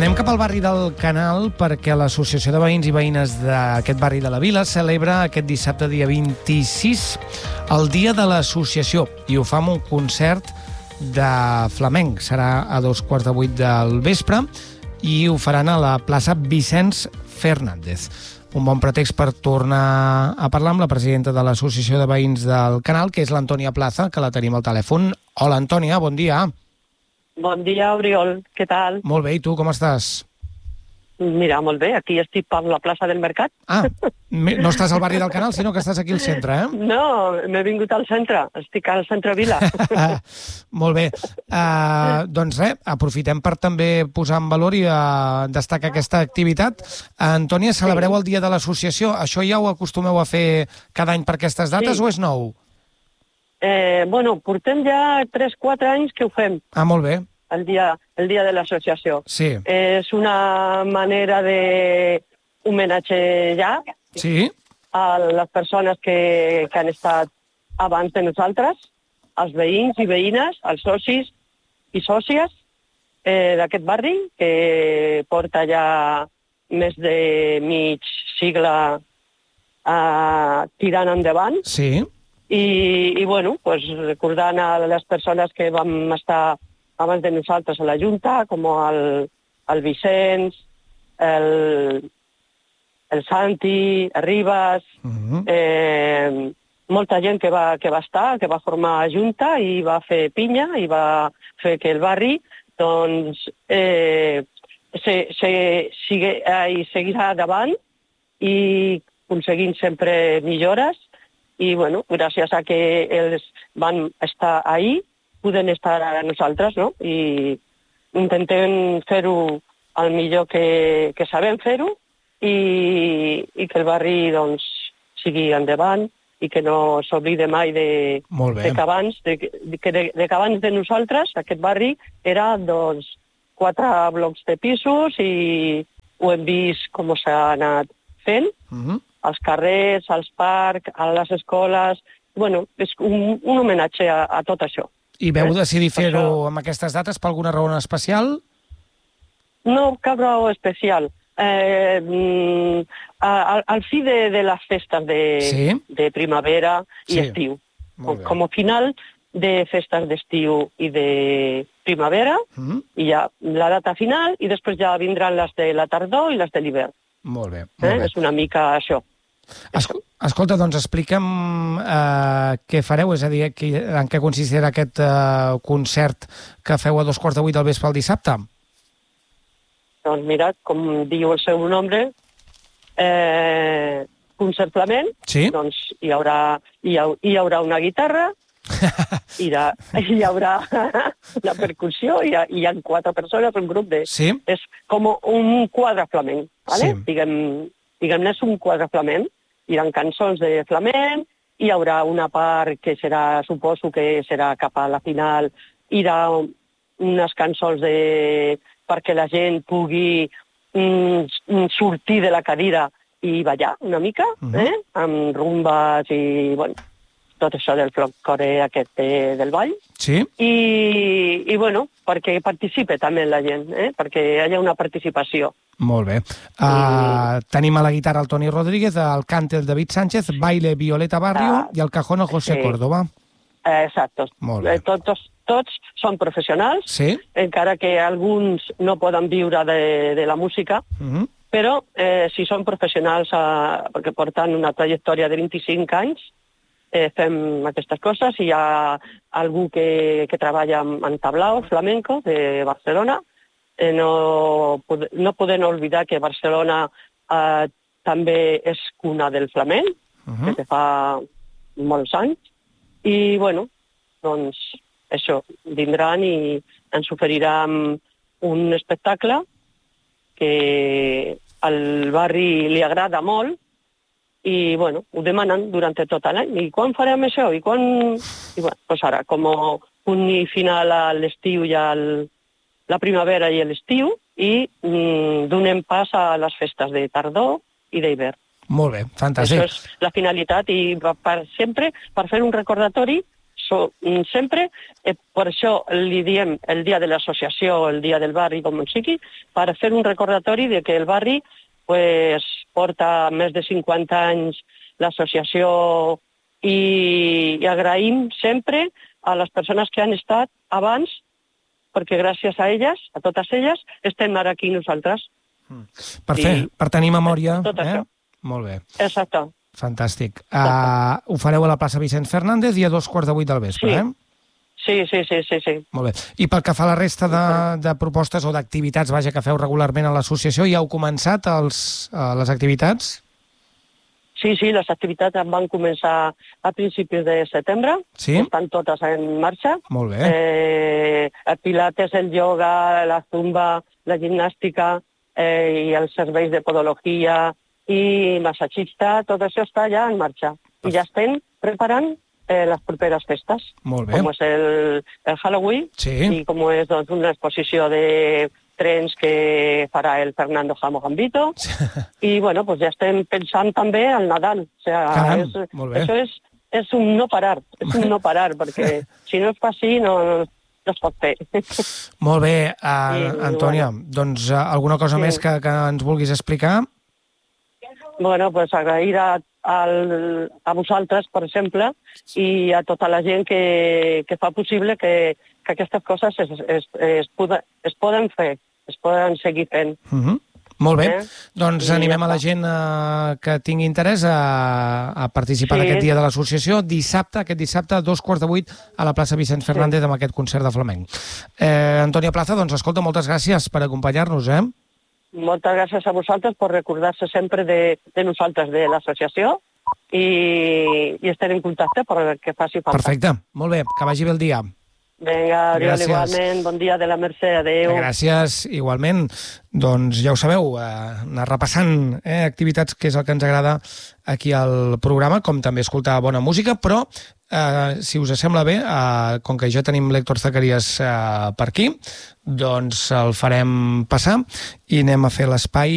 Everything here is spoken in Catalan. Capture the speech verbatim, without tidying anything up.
Anem cap al barri del Canal perquè l'Associació de Veïns i Veïnes d'aquest barri de la Vila celebra aquest dissabte, dia vint-i-sis, el Dia de l'Associació, i ho fa amb un concert de flamenc. Serà a dos quarts de vuit del vespre i ho faran a la plaça Vicenç Fernández. Un bon pretext per tornar a parlar amb la presidenta de l'Associació de Veïns del Canal, que és l'Antònia Plaza, que la tenim al telèfon. Hola, Antònia, bon dia. Bon dia, Oriol. Què tal? Molt bé, i tu com estàs? Mira, molt bé. Aquí estic per la plaça del Mercat. Ah, no estàs al barri del Canal, sinó que estàs aquí al centre, eh? No, m'he vingut al centre. Estic al centre Vila. Molt bé. Uh, doncs res, aprofitem per també posar en valor i uh, destacar aquesta activitat. Uh, Antònia, celebreu el Dia de l'Associació. Això ja ho acostumeu a fer cada any per aquestes dates Sí. o és nou? Eh, bueno, portem ja tres quatre anys que ho fem, Ah, molt bé. el dia, el dia de l'associació. Sí. És una manera de homenatjar Sí? a les persones que, que han estat abans de nosaltres, als veïns i veïnes, als socis i sòcies eh, d'aquest barri, que porta ja més de mig segle eh, tirant endavant. Sí. I, i bueno, pues, recordant a les persones que vam estar abans de nosaltres a la Junta, com el, el Vicenç, el, el Santi, el Ribas, Uh-huh. eh, molta gent que va, que va estar, que va formar Junta i va fer pinya i va fer que el barri doncs, eh, se, se, sigue, eh, seguirà davant i aconseguint sempre millores. I, bueno, gràcies a que ells van estar ahí, podem estar a nosaltres, no? I intentem fer-ho el millor que, que sabem fer-ho i, i que el barri, doncs, sigui endavant i que no s'oblide mai de, Molt bé. de que abans de, de, de, de que abans de nosaltres aquest barri era, doncs, quatre blocs de pisos i ho hem vist com s'ha anat fent. Uh-huh. Als carrers, als parcs, a les escoles. Bueno, és un, un homenatge a, a tot això. I veu Eh? decidir Per fer-ho això- amb aquestes dates per alguna raó en especial? No, cap raó especial. Eh, mm, a- al, al fi de, de les festes de, Sí. de primavera i Sí. estiu. Molt bé. Com a final de festes d'estiu i de primavera, Uh-huh. i ja la data final, i després ja vindran les de la tardor i les de l'hivern. Molt bé, Eh? molt bé. És una mica això. Esco Escolta, doncs explica'm eh, què fareu, és a dir, que, en què consistirà aquest eh, concert que feu a dos quarts de vuit del vespre el dissabte. Doncs mira, com diu el seu nombre, eh, concert flamenc, Sí? doncs hi haurà, hi, ha, hi haurà una guitarra, hi, ha, hi haurà la percussió, hi ha, hi ha quatre persones, un grup de... Sí? És com un quadre flamenc, ¿vale? Sí. Diguem, diguem-ne, és un quadre flamenc, hi haurà cançons de flamenc, hi haurà una part que serà, suposo que serà cap a la final, hi haurà unes cançons de... perquè la gent pugui mm, sortir de la cadira i ballar una mica, Mhm. eh? Amb rumbes i, bueno, tot això del folklore aquest de, del ball. Sí? I, i bueno, perquè participe també la gent, eh? Perquè hi hagi una participació. Molt bé. Uh, tenim a la guitarra el Toni Rodríguez, al cante el David Sánchez, baile Violeta Barrio Ah, i al cajón el José sí. Córdoba. Eh, exacte. Molt bé. Eh, tots, tots són professionals, Sí? encara que alguns no poden viure de, de la música, Uh-huh. però eh, si són professionals, eh, perquè porten una trajectòria de vint-i-cinc anys, eh, fem aquestes coses. Hi ha algú que, que treballa en, en tablao flamenco de Barcelona. Eh, no, pod- no podem oblidar que Barcelona eh, també és cuna del flamenc, Uh-huh. des de fa molts anys. I, bueno, doncs, això, vindran i ens oferiran un espectacle que al barri li agrada molt i, bueno, ho demanen durant tot l'any. I quan farem això? I quan... I, bueno, doncs ara, com a punt i final a l'estiu i al la primavera i l'estiu i mm, donem pas a les festes de tardor i d'hivern. Molt bé, fantàstic. Això és la finalitat i per sempre, per fer un recordatori so, sempre, eh, per això li diem el dia de l'associació, el dia del barri, com sigui, per fer un recordatori de que el barri pues, porta més de cinquanta anys l'associació i, i agraïm sempre a les persones que han estat abans, perquè gràcies a elles, a totes elles, estem ara aquí nosaltres. Mm. Per fer, I, per tenir memòria. Tot eh? això. Molt bé. Exacte. Fantàstic. Uh, ho fareu a la plaça Vicent Fernández i a dos quarts de vuit del vespre, sí. eh? Sí, sí, sí, sí, sí. Molt bé. I pel que fa a la resta de, de propostes o d'activitats, vaja, que feu regularment a l'associació, ja heu començat els, uh, les activitats? Sí, sí, les activitats van començar a principis de setembre. Sí? Estan totes en marxa. Molt bé. Eh, el pilates, el yoga, la zumba, la gimnàstica eh, i els serveis de podologia i massatgista, tot això està ja en marxa. I ja estem preparant eh, les properes festes. Molt bé. Com és el, el Halloween sí. i com és doncs, una exposició de trens que farà el Fernando Jamo Gambito. I bueno, pues ja estem pensant també al Nadal. O sea, Caram, és, molt bé. Això és, és un no parar, és un no parar, perquè si no es fa així no, no, no es pot fer. Molt bé, uh, I, Antònia, bueno. doncs uh, alguna cosa sí. més que, que ens vulguis explicar? Bueno, pues agrair a, al, a vosaltres, per exemple, i a tota la gent que, que fa possible que, que aquestes coses es, es, es, poden, es poden fer, es poden seguir fent. Uh-huh. Molt bé, eh? doncs I animem ja a la gent eh, que tingui interès a, a participar sí. en aquest dia de l'associació, dissabte, aquest dissabte, a dos quarts de vuit, a la plaça Vicent Fernández, sí. amb aquest concert de flamenc. Eh, Antònia Plaza, doncs escolta, moltes gràcies per acompanyar-nos, eh? Moltes gràcies a vosaltres per recordar-se sempre de, de nosaltres, de l'associació, i, i estem en contacte perquè faci falta. Perfecte, molt bé, que vagi bé el dia. Vinga, Oriol, igualment, bon dia de la Mercè, adéu. Gràcies, igualment. Doncs ja ho sabeu, eh, anar repassant eh, activitats, que és el que ens agrada aquí al programa, com també escoltar bona música, però eh, si us sembla bé, eh, com que ja tenim l'Héctor Zacarías eh, per aquí, doncs el farem passar i anem a fer l'espai